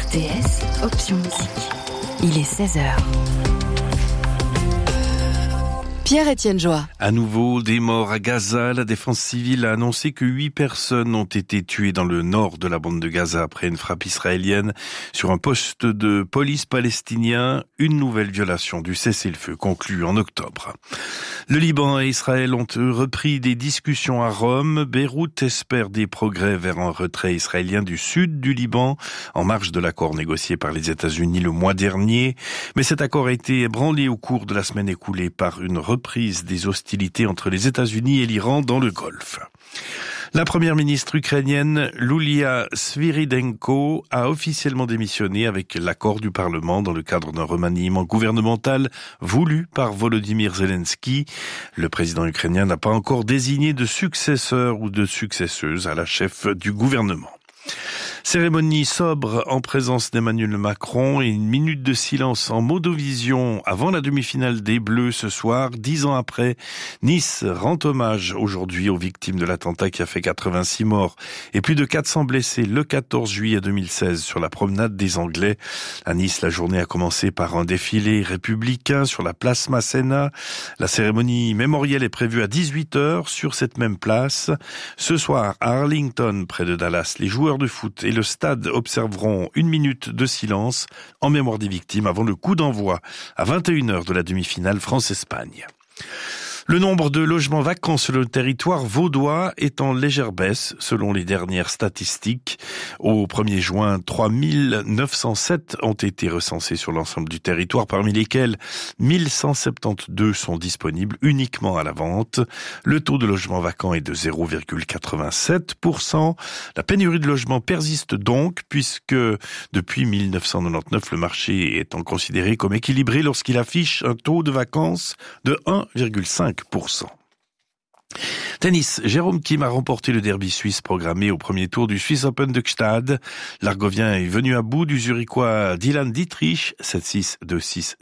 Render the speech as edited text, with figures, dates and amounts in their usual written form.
RTS, option musique. Il est 16h. Pierre-Étienne Joie. À nouveau, des morts à Gaza. La défense civile a annoncé que 8 personnes ont été tuées dans le nord de la bande de Gaza après une frappe israélienne sur un poste de police palestinien. Une nouvelle violation du cessez-le-feu conclue en octobre. Le Liban et Israël ont repris des discussions à Rome. Beyrouth espère des progrès vers un retrait israélien du sud du Liban, en marge de l'accord négocié par les États-Unis le mois dernier. Mais cet accord a été ébranlé au cours de la semaine écoulée par une reprise des hostilités entre les États-Unis et l'Iran dans le Golfe. La première ministre ukrainienne, Yulia Sviridenko, a officiellement démissionné avec l'accord du Parlement dans le cadre d'un remaniement gouvernemental voulu par Volodymyr Zelensky. Le président ukrainien n'a pas encore désigné de successeur ou de successeuse à la chef du gouvernement. Cérémonie sobre en présence d'Emmanuel Macron et une minute de silence en modovision avant la demi-finale des Bleus ce soir. 10 ans après, Nice rend hommage aujourd'hui aux victimes de l'attentat qui a fait 86 morts et plus de 400 blessés le 14 juillet 2016 sur la promenade des Anglais. À Nice, la journée a commencé par un défilé républicain sur la place Masséna. La cérémonie mémorielle est prévue à 18h sur cette même place. Ce soir, à Arlington, près de Dallas, les joueurs de foot et le stade observeront une minute de silence en mémoire des victimes avant le coup d'envoi à 21h de la demi-finale France-Espagne. Le nombre de logements vacants sur le territoire vaudois est en légère baisse selon les dernières statistiques. Au 1er juin, 3907 ont été recensés sur l'ensemble du territoire, parmi lesquels 1172 sont disponibles uniquement à la vente. Le taux de logements vacants est de 0,87%. La pénurie de logements persiste donc puisque depuis 1999, le marché étant considéré comme équilibré lorsqu'il affiche un taux de vacances de 1,5%. Tennis, Jérôme Kim a remporté le derby suisse programmé au premier tour du Swiss Open de Gstaad. L'Argovien est venu à bout du Zurichois Dylan Dietrich, 7-6, 2-6.